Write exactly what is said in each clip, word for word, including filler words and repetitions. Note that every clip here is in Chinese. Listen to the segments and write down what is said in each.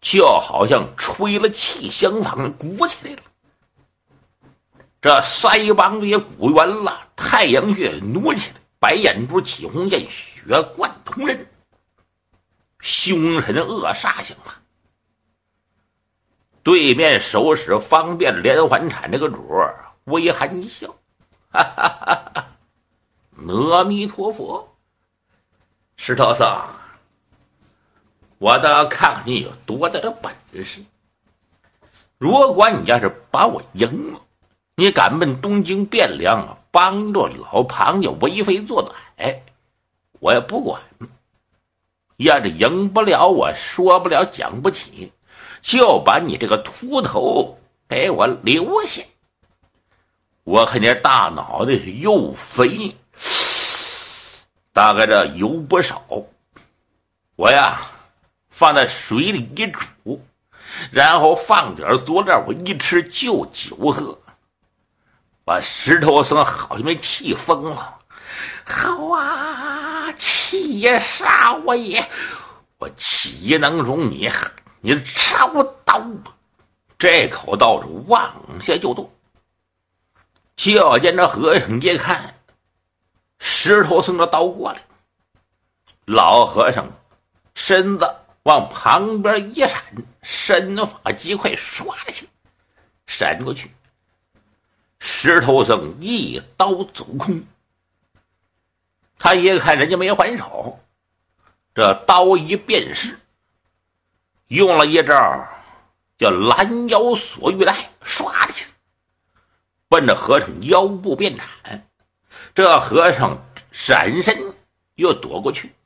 就好像吹了气相仿鼓起来了。这腮帮子也鼓圆了，太阳穴挪起来，白眼珠起红线，血贯瞳人，凶神恶煞相仿。对面手使方便连环铲这个主儿微含一笑，哈哈哈哈！阿弥陀佛，石头僧，我倒看看你有多大的本事。如果你要是把我赢了，你敢奔东京汴梁帮着老庞家为非作歹，我也不管。要是赢不了，我说不了讲不起，就把你这个秃头给我留下。我看你大脑袋是又肥，大概这油不少，我呀放在水里一煮，然后放点佐料，我一吃就酒喝。把石头僧好像没气疯了，好啊，气杀我也！我岂能容你？你抄刀！这口刀是往下就动。就见这和尚一看，石头僧的刀过来，老和尚身子往旁边一闪，身法极快，唰的去闪过去。石头僧一刀走空，他一看人家没还手，这刀一变势，用了一招叫拦腰锁玉带，唰的去奔着和尚腰部便斩。这和尚闪身又躲过去，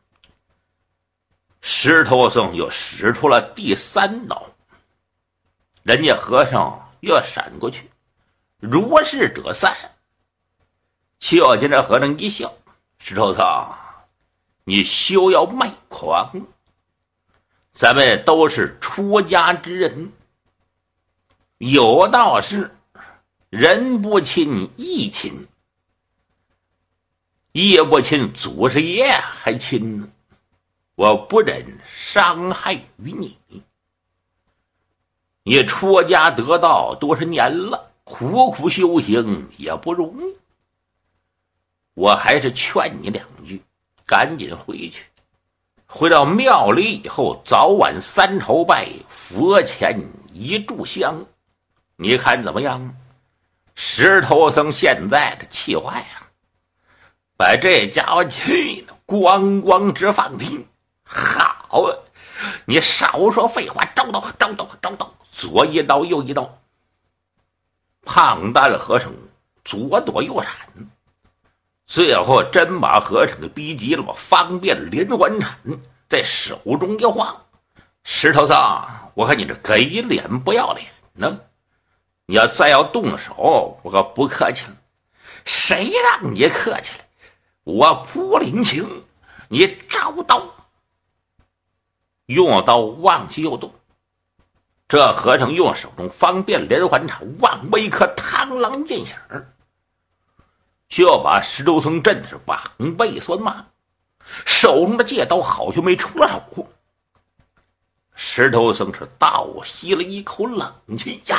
石头僧又使出了第三刀，人家和尚又闪过去，如是者三。就见这和尚一笑，石头僧，你休要卖狂，咱们都是出家之人，有道是人不亲义亲，义不亲祖师爷还亲呢，我不忍伤害于你。你出家得道多少年了，苦苦修行也不容易，我还是劝你两句，赶紧回去。回到庙里以后，早晚三朝拜，佛前一炷香，你看怎么样？石头僧现在的气坏了，把这家伙气的咣咣直放屁。好啊，你少说废话，招刀招刀招刀，左一刀右一刀。胖蛋和尚左躲右闪，最后真把和尚给逼急了，把方便连环铲在手中一晃。石头僧，我看你这给脸不要脸呢，你要再要动手，我可不客气了。谁让你客气了？我不领情，你招刀。用刀往起又动，这和尚用手中方便连环铲往为一颗螳螂见响，就把石头僧震的是膀背酸麻，手中的戒刀好像没出了手。石头僧是倒吸了一口冷气呀！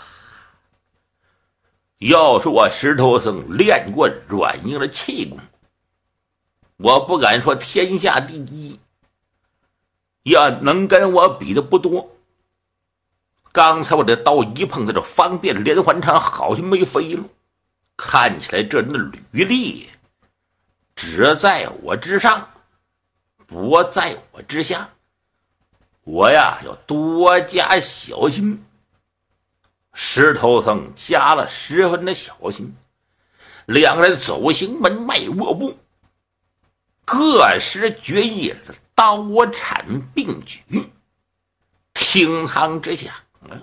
要说我石头僧练过软硬的气功，我不敢说天下第一，要能跟我比的不多。刚才我这刀一碰在这方便连环铲，好像没飞了，看起来这人的履历只在我之上，不在我之下，我呀要多加小心。石头僧加了十分的小心，两人走行门迈卧步，各施绝艺，刀铲并举，厅堂之响，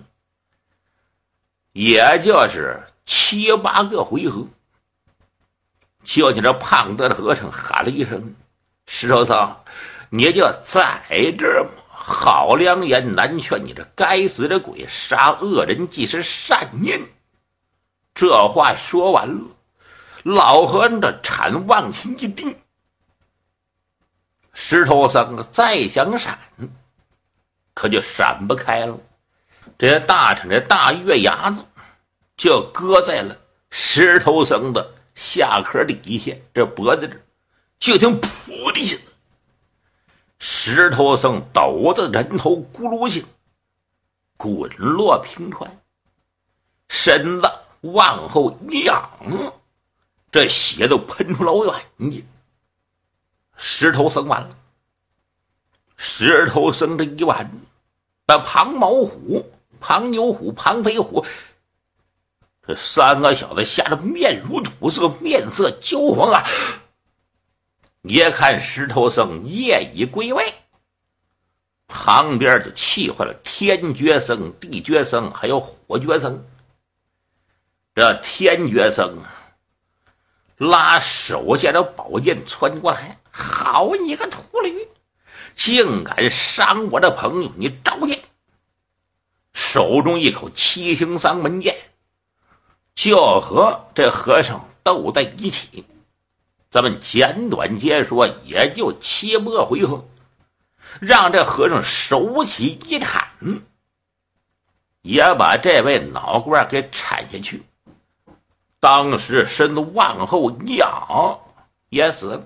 也就是七八个回合。就见这胖子的和尚喊了一声：“石头僧，你就在这儿吗？好良言难劝，你这该死的鬼！杀恶人即是善念。”这话说完了，老和尚的铲往前一钉，石头僧再想闪， 可就闪不开了。这大臣这大月牙子就搁在了石头僧的下壳底下，这脖子这就听噗的一下子，石头僧抖的人头咕噜性滚落平川，身子往后一仰，这血都喷出老远去。石头僧完了，石头僧这一完，把庞毛虎、庞牛虎、庞飞虎这三个小子吓得面如土色，面色焦黄啊！也看石头僧夜已归位，旁边就气坏了天觉僧、地觉僧还有火觉僧。这天觉僧啊，拉手下的宝剑窜过来，好你个秃驴，竟敢伤我的朋友，你招见！手中一口七星桑门剑，就和这和尚斗在一起。咱们简短截说，也就七八个回合，让这和尚手起一铲，也把这位脑瓜给铲下去。当时身子往后一仰，也死了。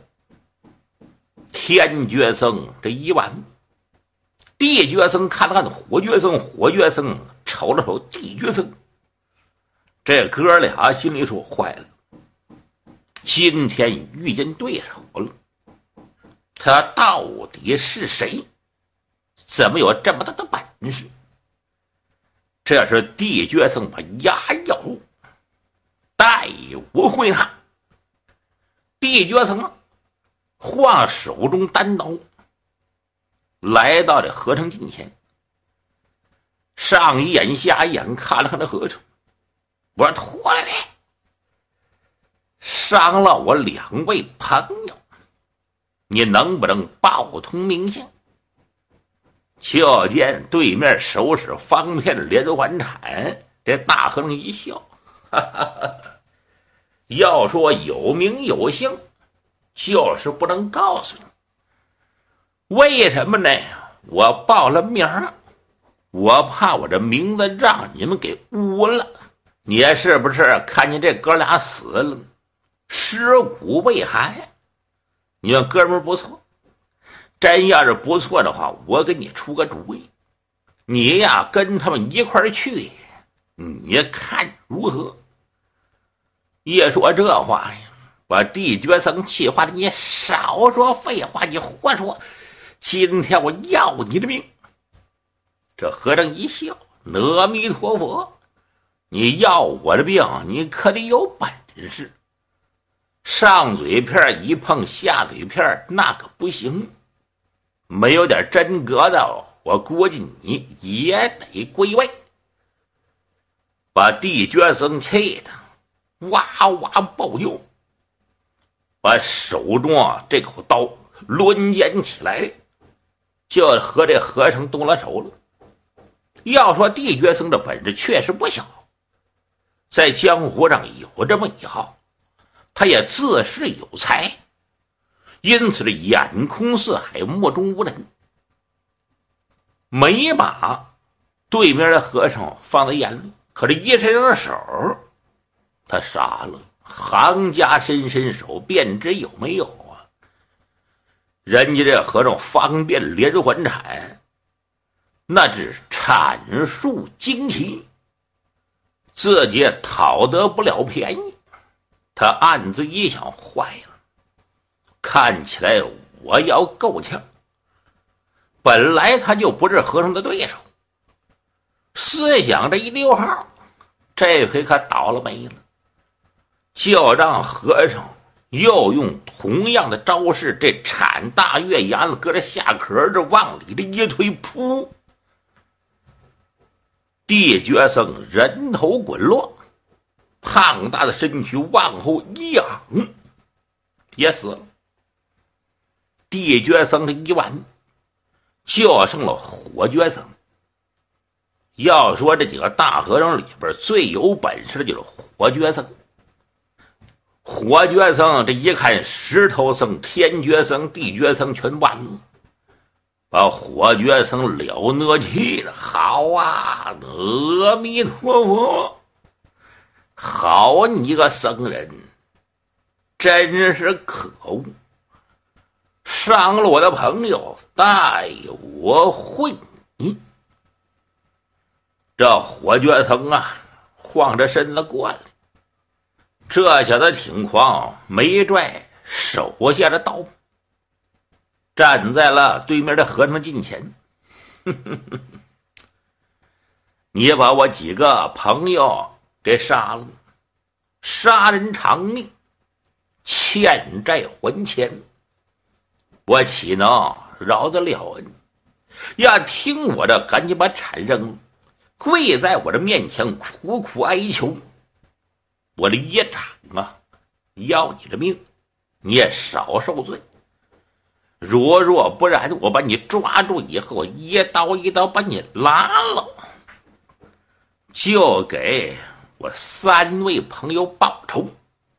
天觉僧这一完，地觉僧看了看火觉僧，火觉僧瞅了瞅地觉僧，这哥俩心里说坏了，今天遇见对手了，他到底是谁？怎么有这么大的本事？这是地觉僧把牙咬住，待我会他。地觉僧晃手中单刀，来到这和尚近前，上一眼下一眼看了看这和尚，我说脱了你，伤了我两位朋友，你能不能报通名姓？就见对面手使方片连环铲，这大和尚一笑，哈哈哈，要说有名有姓，就是不能告诉你。为什么呢？我报了名，我怕我这名字让你们给污了。你是不是看见这哥俩死了，尸骨未寒？你们哥们不错，真要是不错的话，我给你出个主意，你呀跟他们一块儿去，你看如何？一说这话呀，把地觉僧气坏了，你少说废话，你胡说，今天我要你的命。这和尚一笑，阿弥陀佛，你要我的病，你可得有本事，上嘴片一碰下嘴片那可不行，没有点真格的，我估计你也得归位。把地觉僧气的哇哇爆叫，把手中啊这口刀抡尖起来，就和这和尚动了手了。要说地觉僧的本事确实不小，在江湖上有这么一号，他也自恃有才，因此这眼空四海，目中无人。没把对面的和尚放在眼里，可这一伸上手，他傻了，行家伸伸手便知有没有啊。人家这和尚方便连环铲，那只铲术精奇，自己讨得不了便宜。他暗自一想，坏了，看起来我要够呛。本来他就不是和尚的对手，思想这一溜号，这回可倒了霉了。就让和尚又用同样的招式，这铲大月牙子搁着下壳，这往里这一推，噗！地觉僧人头滚落，胖大的身躯往后一仰，也死了。地觉僧这一完，就剩了火觉僧。要说这几个大和尚里边最有本事的就是火觉僧。火觉僧这一看石头僧、天觉僧、地觉僧全完了， 把火绝僧了那气了。好啊，阿弥陀佛！好你个僧人，真是可恶！伤了我的朋友，待我会你！这火绝僧啊，晃着身子过来。这小子挺狂，没拽，手下的刀，站在了对面的和尚近前。你把我几个朋友给杀了，杀人偿命，欠债还钱，我岂能饶得了恩？要听我的，赶紧把铲扔了，跪在我的面前苦苦哀求。我的爷长啊，要你的命，你也少受罪。若若不然，我把你抓住以后，一刀一刀把你拉了，就给我三位朋友报仇。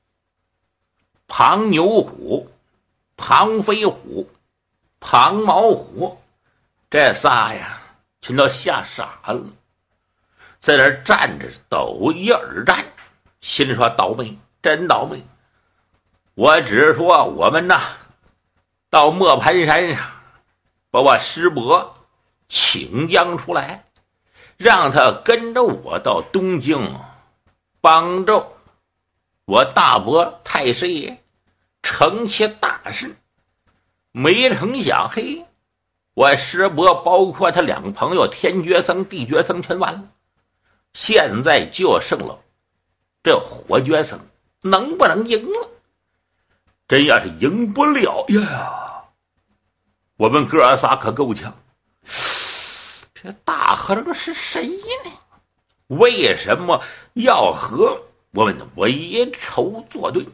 庞牛虎、庞飞虎、庞毛虎，这仨呀，全都吓傻了，在那儿站着抖一耳战，心里说倒霉，真倒霉。我只说我们呐，到磨盘山上把我师伯请将出来，让他跟着我到东京，帮助我大伯太师爷成其大事。没成想，嘿，我师伯包括他两个朋友天觉僧、地觉僧全完了，现在就剩了这火绝僧，能不能赢了？真要是赢不了呀，我们哥仨可够呛。这大和尚是谁呢？为什么要和我们为仇作对？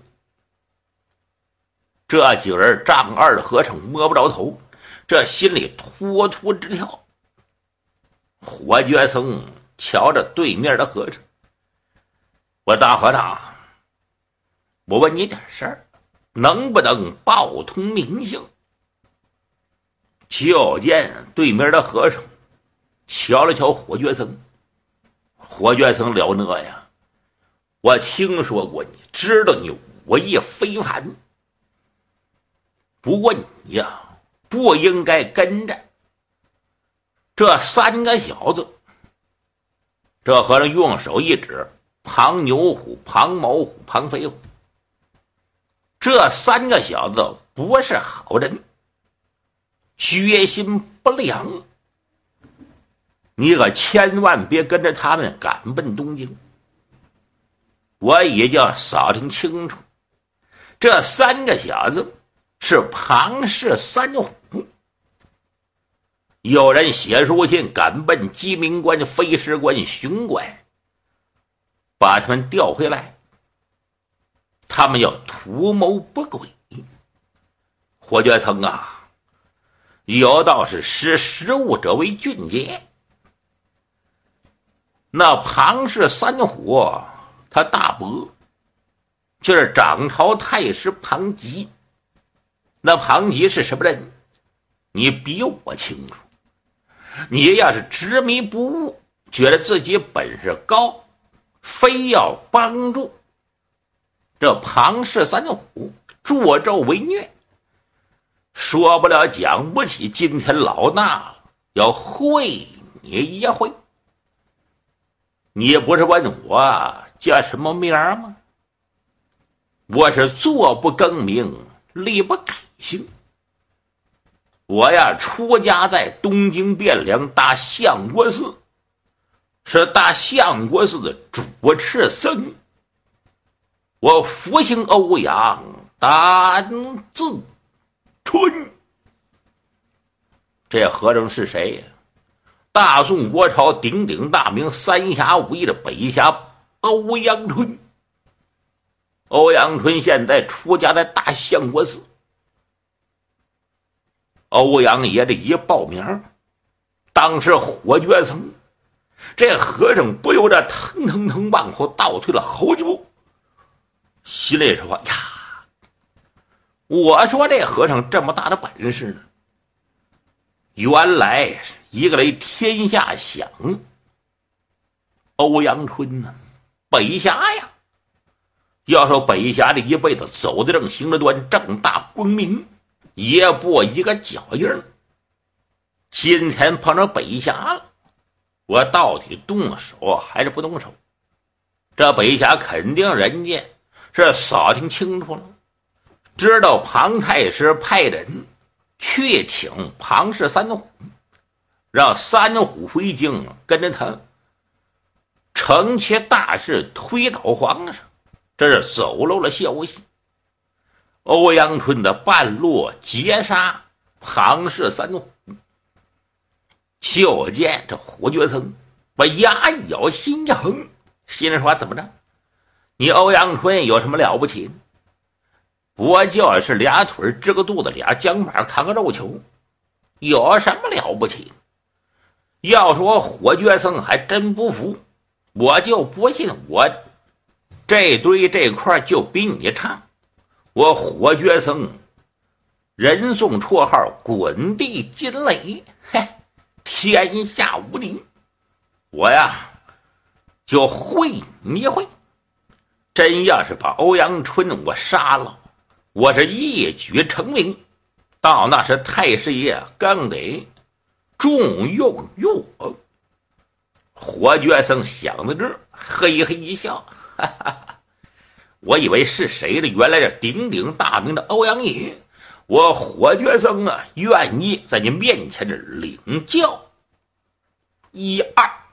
这几人丈二的和尚摸不着头，这心里突突直跳。火绝僧瞧着对面的和尚，我大和尚，我问你点事儿，能不能报通名姓？就见对面的和尚瞧了瞧火绝僧，火绝僧了那呀，我听说过你，知道你武艺非凡，不过你呀，不应该跟着这三个小子。这和尚用手一指，庞牛虎、庞毛虎、庞飞虎，这三个小子不是好人，决心不良，你可千万别跟着他们赶奔东京。我已经扫听清楚，这三个小子是庞氏三虎。有人写书信赶奔鸡鸣关、飞石关、巡关，把他们调回来，他们要图谋不轨。火绝僧啊，有道是识时务者为俊杰。那庞氏三虎，他大伯就是掌朝太师庞吉。那庞吉是什么人？你比我清楚。你要是执迷不悟，觉得自己本事高，非要帮助这庞氏三虎助纣为虐，说不了讲不起，今天老衲要会你一回。你不是问我叫什么名吗？我是坐不更名，立不改姓。我呀，出家在东京汴梁大相国寺，是大相国寺的主持僧。我福姓欧阳，单字春。这和尚是谁呀？大宋国朝鼎鼎大名三侠五义的北侠欧阳春。欧阳春现在出家在大相国寺。欧阳爷这一报名，当时火绝僧，这和尚不由得腾腾腾往后倒退了好几步，心里说呀，我说这和尚这么大的本事呢， 原来是一个雷天下响。欧阳春呢，北侠呀，要说北侠这一辈子走得正，行得端，正大光明，也不一个脚印儿。今天碰上北侠了，我到底动手还是不动手？这北侠肯定人家是扫听清楚了，知道庞太师派人去请庞氏三虎，让三虎回京跟着他成其大事，推倒皇上，这是走漏了消息。欧阳春的半路截杀庞氏三虎，就见这胡觉僧把牙一咬，心一横，心里说怎么着？你欧阳春有什么了不起？不就是俩腿支个肚子，俩肩膀扛个肉球，有什么了不起？要说火觉僧还真不服，我就不信我这堆这块就比你差。我火觉僧人送绰号滚地金雷，嘿，天下无敌。我呀就会你一会，真要是把欧阳春我杀了，我是一举成名，到那时太师爷更得重用于我。火觉僧想到这儿，嘿嘿一笑，哈哈哈，我以为是谁的，原来是鼎鼎大名的欧阳爷。我火觉僧啊，愿意在你面前领教一二。